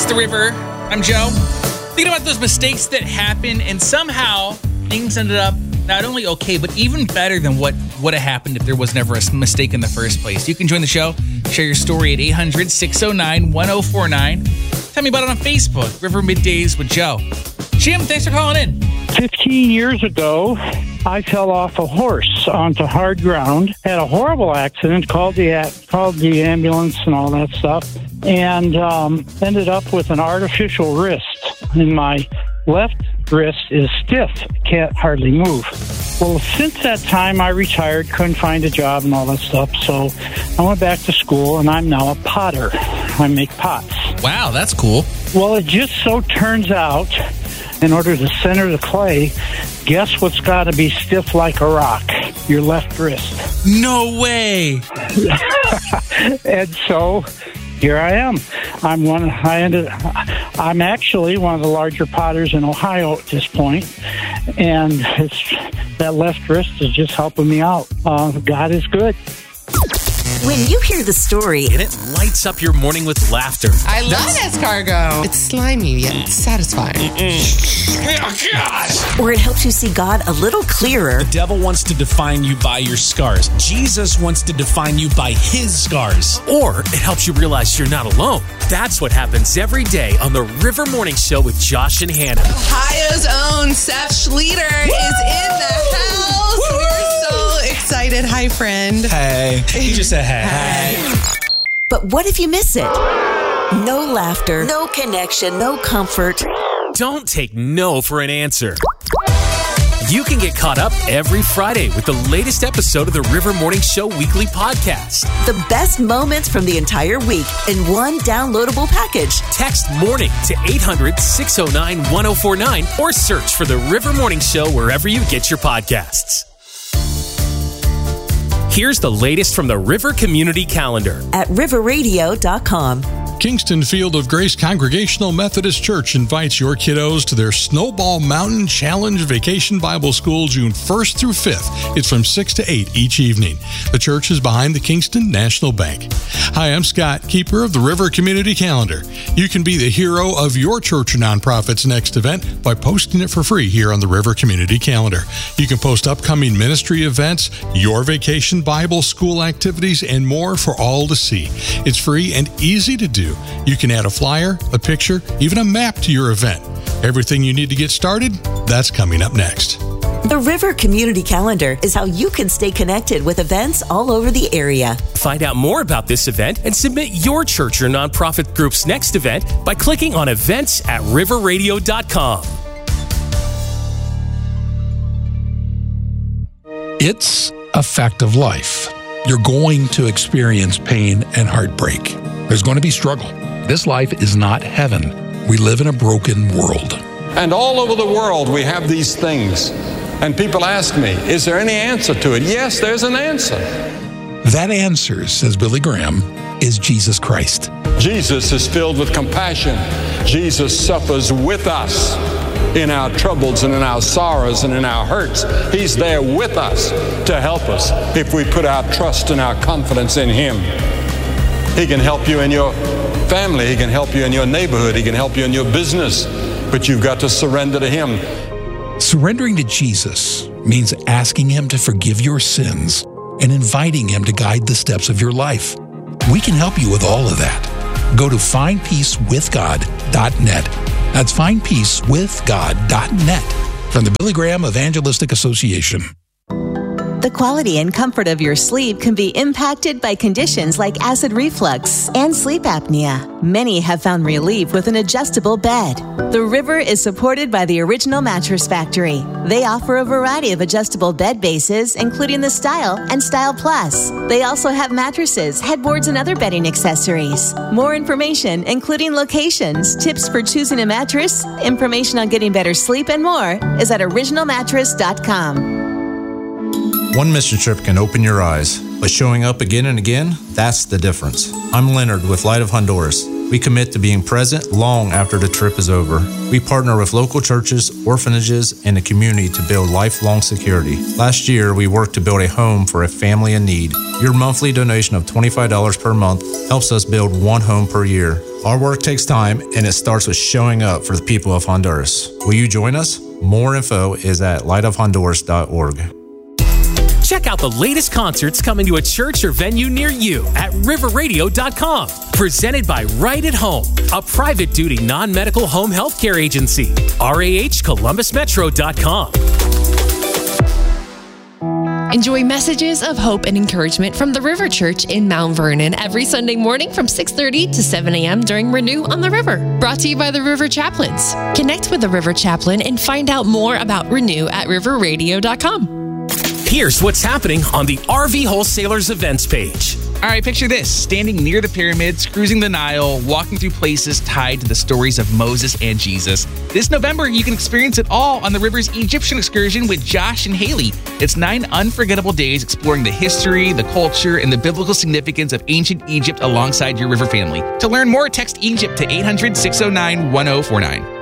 It's The River. I'm Joe. Thinking about those mistakes that happen, and somehow things ended up not only okay, but even better than what would have happened if there was never a mistake in the first place. You can join the show. Share your story at 800-609-1049. Tell me about it on Facebook, River Middays with Joe. Jim, thanks for calling in. 15 years ago, I fell off a horse onto hard ground, had a horrible accident, called the ambulance and all that stuff, and ended up with an artificial wrist. And my left wrist is stiff, can't hardly move. Well, since that time, I retired, couldn't find a job and all that stuff, so I went back to school, and I'm now a potter. I make pots. Wow, that's cool. Well, it just so turns out, in order to center the clay, guess what's got to be stiff like a rock? Your left wrist. No way. And so here I am. I'm actually one of the larger potters in Ohio at this point, and that left wrist is just helping me out. God is good. When you hear the story, and it lights up your morning with laughter. I love escargot. It's slimy yet satisfying. Or it helps you see God a little clearer. The devil wants to define you by your scars. Jesus wants to define you by his scars. Or it helps you realize you're not alone. That's what happens every day on the River Morning Show with Josh and Hannah. Ohio's own Seth Schleter is in the house. We're so excited. Hi, friend. Hey. You just said hey. But what if you miss it? No laughter, no connection, no comfort. Don't take no for an answer. You can get caught up every Friday with the latest episode of the River Morning Show weekly podcast. The best moments from the entire week in one downloadable package. Text MORNING to 800-609-1049 or search for the River Morning Show wherever you get your podcasts. Here's the latest from the River Community Calendar at riverradio.com. Kingston Field of Grace Congregational Methodist Church invites your kiddos to their Snowball Mountain Challenge Vacation Bible School June 1st through 5th. It's from 6 to 8 each evening. The church is behind the Kingston National Bank. Hi, I'm Scott, keeper of the River Community Calendar. You can be the hero of your church or nonprofit's next event by posting it for free here on the River Community Calendar. You can post upcoming ministry events, your vacation Bible school activities, and more for all to see. It's free and easy to do. You can add a flyer, a picture, even a map to your event. Everything you need to get started, that's coming up next. The River Community Calendar is how you can stay connected with events all over the area. Find out more about this event and submit your church or nonprofit group's next event by clicking on events at riverradio.com. It's a fact of life. You're going to experience pain and heartbreak. There's going to be struggle. This life is not heaven. We live in a broken world. And all over the world we have these things. And people ask me, is there any answer to it? Yes, there's an answer. That answer, says Billy Graham, is Jesus Christ. Jesus is filled with compassion. Jesus suffers with us in our troubles and in our sorrows and in our hurts. He's there with us to help us if we put our trust and our confidence in Him. He can help you in your family. He can help you in your neighborhood. He can help you in your business. But you've got to surrender to Him. Surrendering to Jesus means asking Him to forgive your sins and inviting Him to guide the steps of your life. We can help you with all of that. Go to findpeacewithgod.net. That's findpeacewithgod.net from the Billy Graham Evangelistic Association. The quality and comfort of your sleep can be impacted by conditions like acid reflux and sleep apnea. Many have found relief with an adjustable bed. The River is supported by the Original Mattress Factory. They offer a variety of adjustable bed bases, including the Style and Style Plus. They also have mattresses, headboards, and other bedding accessories. More information, including locations, tips for choosing a mattress, information on getting better sleep, and more, is at originalmattress.com. One mission trip can open your eyes, But showing up again and again, that's the difference. I'm Leonard with Light of Honduras. We commit to being present long after the trip is over. We partner with local churches, orphanages, and the community to build lifelong security. Last year, we worked to build a home for a family in need. Your monthly donation of $25 per month helps us build one home per year. Our work takes time, and it starts with showing up for the people of Honduras. Will you join us? More info is at lightofhonduras.org. Check out the latest concerts coming to a church or venue near you at riverradio.com. Presented by Right at Home, a private duty non-medical home health care agency. RAHColumbusmetro.com. Enjoy messages of hope and encouragement from the River Church in Mount Vernon every Sunday morning from 6:30 to 7 a.m. during Renew on the River. Brought to you by the River Chaplains. Connect with the River Chaplain and find out more about Renew at riverradio.com. Here's what's happening on the RV Wholesalers events page. All right, picture this. Standing near the pyramids, cruising the Nile, walking through places tied to the stories of Moses and Jesus. This November, you can experience it all on the River's Egyptian excursion with Josh and Haley. It's 9 unforgettable days exploring the history, the culture, and the biblical significance of ancient Egypt alongside your River family. To learn more, text Egypt to 800-609-1049.